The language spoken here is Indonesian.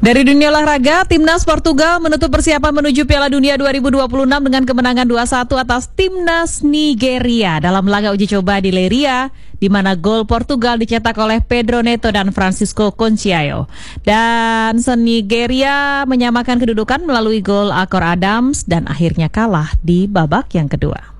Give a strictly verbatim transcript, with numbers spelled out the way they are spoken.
Dari dunia olahraga, Timnas Portugal menutup persiapan menuju Piala Dunia dua ribu dua puluh enam dengan kemenangan dua satu atas Timnas Nigeria dalam laga uji coba di Leiria, di mana gol Portugal dicetak oleh Pedro Neto dan Francisco Conceição. Dan Nigeria menyamakan kedudukan melalui gol Akor Adams dan akhirnya kalah di babak yang kedua.